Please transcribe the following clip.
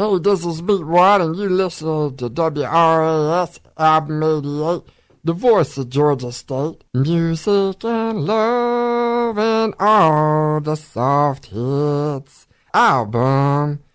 Hey, this is Beat One, and you listen to WRAS Album 88, the voice of Georgia State. Music and love and all the soft hits. Album